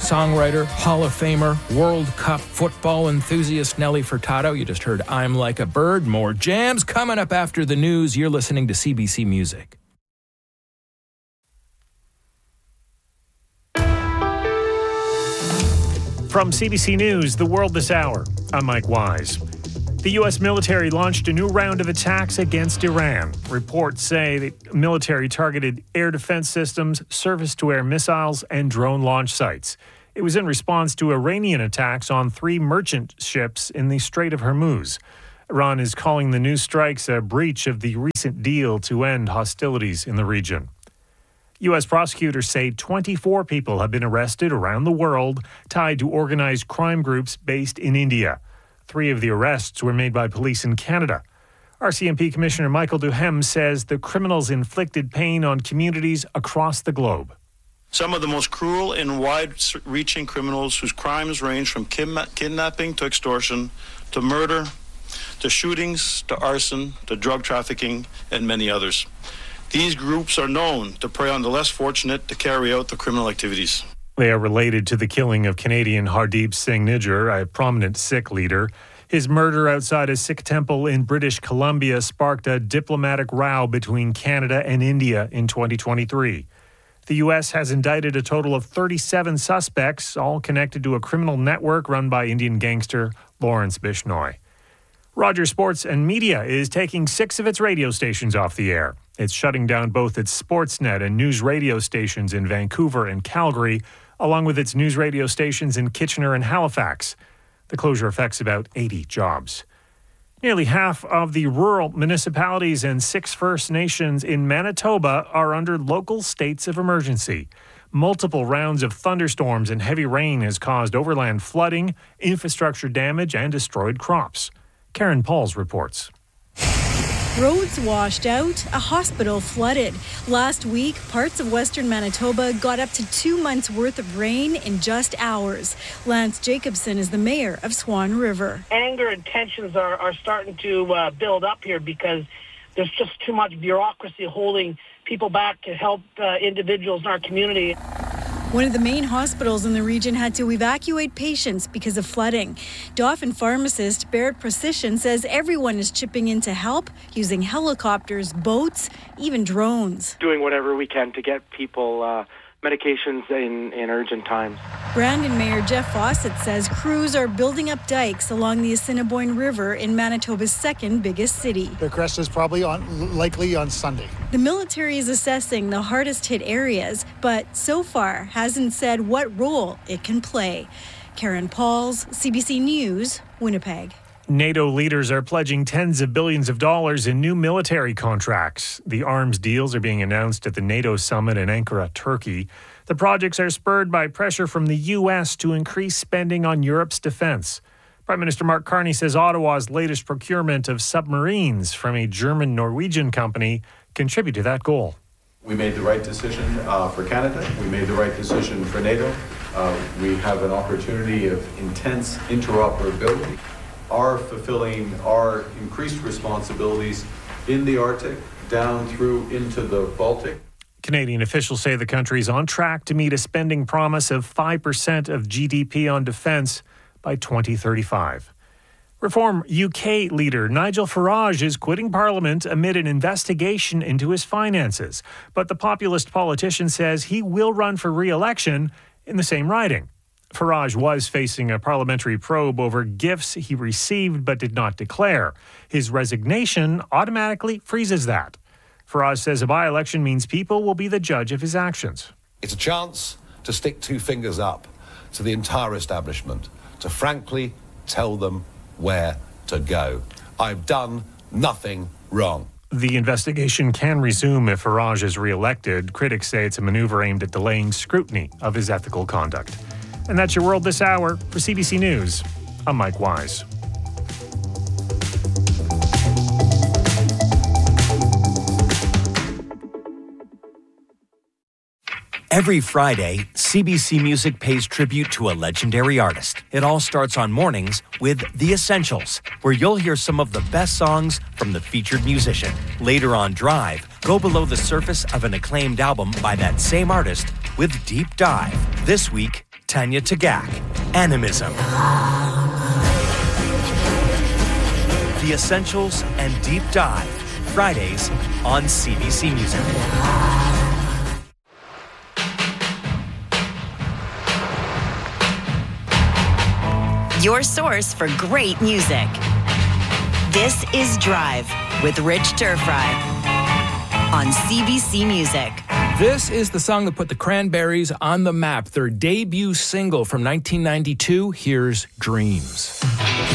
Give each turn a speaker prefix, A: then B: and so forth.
A: songwriter, Hall of Famer, World Cup football enthusiast Nelly Furtado. You just heard I'm Like a Bird. More jams coming up after the news. You're listening to CBC Music.
B: From CBC News, The World This Hour, I'm Mike Wise. The U.S. military launched a new round of attacks against Iran. Reports say the military targeted air defense systems, surface-to-air missiles, and drone launch sites. It was in response to Iranian attacks on 3 merchant ships in the Strait of Hormuz. Iran is calling the new strikes a breach of the recent deal to end hostilities in the region. U.S. prosecutors say 24 people have been arrested around the world tied to organized crime groups based in India. 3 of the arrests were made by police in Canada. RCMP Commissioner Michael Duhem says the criminals inflicted pain on communities across the globe.
C: Some of the most cruel and wide-reaching criminals whose crimes range from kidnapping to extortion to murder to shootings to arson to drug trafficking and many others. These groups are known to prey on the less fortunate to carry out the criminal activities.
B: They are related to the killing of Canadian Hardeep Singh Nijjar, a prominent Sikh leader. His murder outside a Sikh temple in British Columbia sparked a diplomatic row between Canada and India in 2023. The U.S. has indicted a total of 37 suspects, all connected to a criminal network run by Indian gangster Lawrence Bishnoi. Rogers Sports and Media is taking 6 of its radio stations off the air. It's shutting down both its Sportsnet and news radio stations in Vancouver and Calgary, along with its news radio stations in Kitchener and Halifax. The closure affects about 80 jobs. Nearly half of the rural municipalities and 6 First Nations in Manitoba are under local states of emergency. Multiple rounds of thunderstorms and heavy rain has caused overland flooding, infrastructure damage, and destroyed crops. Karen Pauls reports.
D: Roads washed out, a hospital flooded. Last week, parts of western Manitoba got up to 2 months' worth of rain in just hours. Lance Jacobson is the mayor of Swan River.
E: Anger and tensions are starting to build up here because there's just too much bureaucracy holding people back to help individuals in our community.
D: One of the main hospitals in the region had to evacuate patients because of flooding. Dauphin pharmacist Barrett Precision says everyone is chipping in to help, using helicopters, boats, even drones.
F: Doing whatever we can to get people medications in urgent times.
D: Brandon Mayor Jeff Fawcett says crews are building up dikes along the Assiniboine River in Manitoba's second biggest city.
G: The crest is probably likely on Sunday.
D: The military is assessing the hardest hit areas, but so far hasn't said what role it can play. Karen Pauls, CBC News, Winnipeg.
B: NATO leaders are pledging tens of billions of dollars in new military contracts. The arms deals are being announced at the NATO summit in Ankara, Turkey. The projects are spurred by pressure from the U.S. to increase spending on Europe's defense. Prime Minister Mark Carney says Ottawa's latest procurement of submarines from a German-Norwegian company contribute to that goal.
H: We made the right decision for Canada. We made the right decision for NATO. We have an opportunity of intense interoperability. Are fulfilling our increased responsibilities in the Arctic, down through into the Baltic.
B: Canadian officials say the country is on track to meet a spending promise of 5% of GDP on defence by 2035. Reform UK leader Nigel Farage is quitting Parliament amid an investigation into his finances. But the populist politician says he will run for re-election in the same riding. Farage was facing a parliamentary probe over gifts he received but did not declare. His resignation automatically freezes that. Farage says a by-election means people will be the judge of his actions.
I: It's a chance to stick 2 fingers up to the entire establishment, to frankly tell them where to go. I've done nothing wrong.
B: The investigation can resume if Farage is re-elected. Critics say it's a maneuver aimed at delaying scrutiny of his ethical conduct. And that's your World This Hour. For CBC News, I'm Mike Wise.
J: Every Friday, CBC Music pays tribute to a legendary artist. It all starts on mornings with The Essentials, where you'll hear some of the best songs from the featured musician. Later on Drive, go below the surface of an acclaimed album by that same artist with Deep Dive. This week, Tanya Tagaq, Animism. The Essentials and Deep Dive, Fridays on CBC Music.
K: Your source for great music. This is Drive with Rich Turfry on CBC Music.
A: This is the song that put the Cranberries on the map. Their debut single from 1992, here's Dreams.